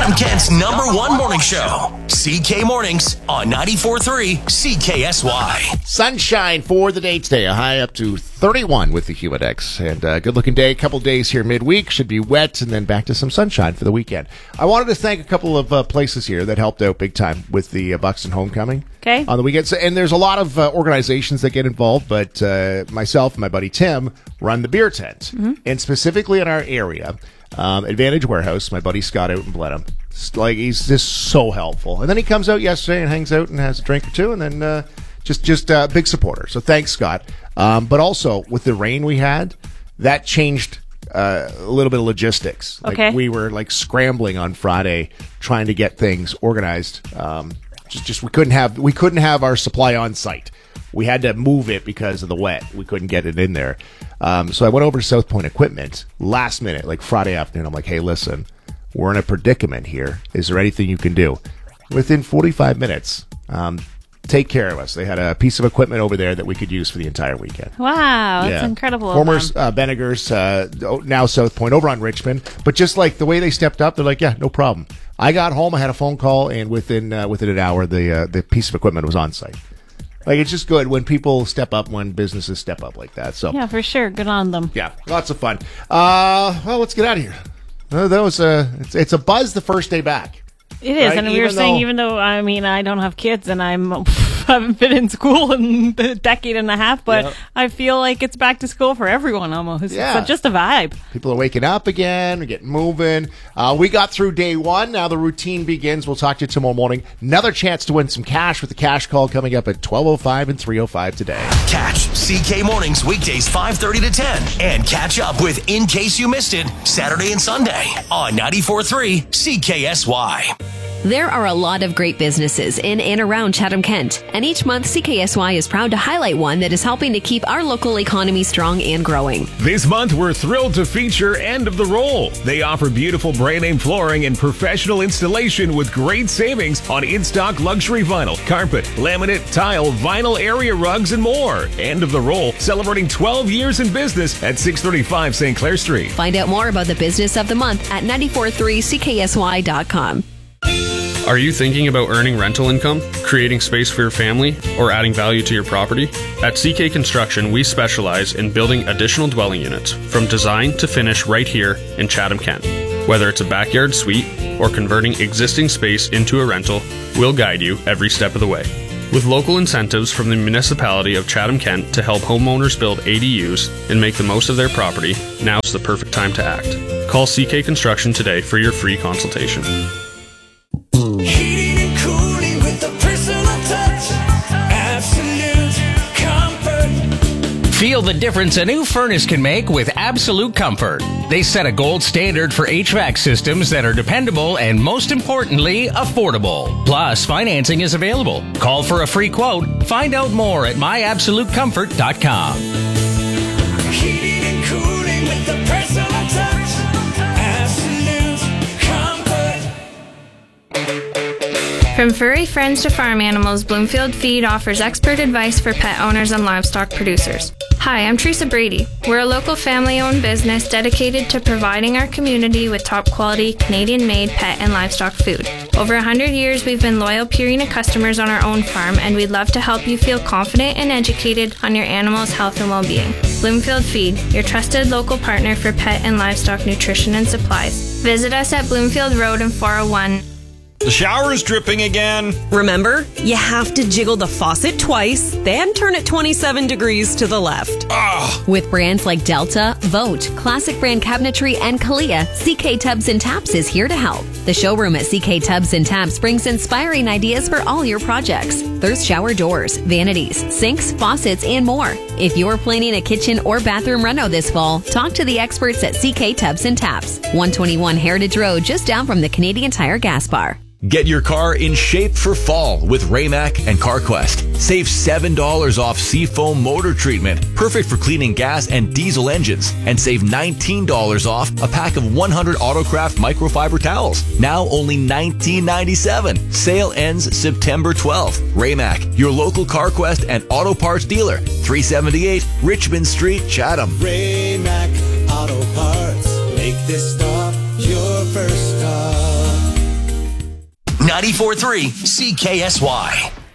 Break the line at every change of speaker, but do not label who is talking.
Chatham-Kent's #1 morning show. CK Mornings on 94.3 CKSY.
Sunshine for the day today. A high up to 31 with the Humidex. And a good-looking day. A couple days here midweek. Should be wet and then back to some sunshine for the weekend. I wanted to thank a couple of places here that helped out big time with the Buxton Homecoming.
Okay.
On the weekend. So, and there's a lot of organizations that get involved, but myself and my buddy Tim run the beer tent. Mm-hmm. And specifically in our area, Advantage Warehouse, my buddy Scott out in Blenheim. Like, he's just so helpful. And then he comes out yesterday and hangs out and has a drink or two, and then just a big supporter. So thanks, Scott. But also, with the rain we had, that changed a little bit of logistics. Like,
okay.
We were like scrambling on Friday trying to get things organized. We couldn't have our supply on site. We had to move it because of the wet. We couldn't get it in there. So I went over to South Point Equipment last minute, like Friday afternoon. I'm like, hey, listen, we're in a predicament here. Is there anything you can do? Within 45 minutes, take care of us. They had a piece of equipment over there that we could use for the entire weekend.
Wow, that's incredible.
Former Benniger's, now South Point, over on Richmond. But just like the way they stepped up, they're like, yeah, no problem. I got home, I had a phone call, and within an hour, the piece of equipment was on site. Like, it's just good when people step up, when businesses step up like that. So
yeah, for sure. Good on them.
Yeah, lots of fun. Well, let's get out of here. It's a buzz the first day back.
It is, right? And we were saying, even though, I mean, I don't have kids and I haven't been in school in a decade and a half, but I feel like it's back to school for everyone almost. Yeah. It's just a vibe.
People are waking up again, we're getting moving. We got through day one. Now the routine begins. We'll talk to you tomorrow morning. Another chance to win some cash with the cash call coming up at 12:05 and 3:05 today.
Catch CK Mornings weekdays 5:30 to 10 and catch up with In Case You Missed It Saturday and Sunday on 94.3 CKSY.
There are a lot of great businesses in and around Chatham-Kent, and each month CKSY is proud to highlight one that is helping to keep our local economy strong and growing.
This month, we're thrilled to feature End of the Roll. They offer beautiful brand-name flooring and professional installation with great savings on in-stock luxury vinyl, carpet, laminate, tile, vinyl area rugs, and more. End of the Roll, celebrating 12 years in business at 635 St. Clair Street.
Find out more about the business of the month at 943CKSY.com.
Are you thinking about earning rental income, creating space for your family, or adding value to your property? At CK Construction, we specialize in building additional dwelling units from design to finish right here in Chatham-Kent. Whether it's a backyard suite or converting existing space into a rental, we'll guide you every step of the way. With local incentives from the municipality of Chatham-Kent to help homeowners build ADUs and make the most of their property, now's the perfect time to act. Call CK Construction today for your free consultation.
Heating and cooling with a personal touch. Absolute comfort.
Feel the difference a new furnace can make with Absolute Comfort. They set a gold standard for HVAC systems that are dependable and, most importantly, affordable. Plus, financing is available. Call for a free quote. Find out more at myabsolutecomfort.com.
Heating and cooling with a personal touch.
From furry friends to farm animals, Bloomfield Feed offers expert advice for pet owners and livestock producers. Hi, I'm Teresa Brady. We're a local family-owned business dedicated to providing our community with top-quality, Canadian-made pet and livestock food. Over 100 years, we've been loyal Purina customers on our own farm, and we'd love to help you feel confident and educated on your animal's health and well-being. Bloomfield Feed, your trusted local partner for pet and livestock nutrition and supplies. Visit us at Bloomfield Road in 401.
The shower is dripping again.
Remember, you have to jiggle the faucet twice, then turn it 27 degrees to the left.
Ugh.
With brands like Delta, Vote, Classic Brand Cabinetry, and Kalia, CK Tubs and Taps is here to help. The showroom at CK Tubs and Taps brings inspiring ideas for all your projects. There's shower doors, vanities, sinks, faucets, and more. If you're planning a kitchen or bathroom reno this fall, talk to the experts at CK Tubs and Taps. 121 Heritage Road, just down from the Canadian Tire gas bar.
Get your car in shape for fall with Raymac and CarQuest. Save $7 off Seafoam motor treatment, perfect for cleaning gas and diesel engines. And save $19 off a pack of 100 Autocraft microfiber towels. Now only $19.97. Sale ends September 12th. Raymac, your local CarQuest and auto parts dealer. 378 Richmond Street, Chatham.
Raymac Auto Parts. Make this stop your first stop.
94.3 CKSY.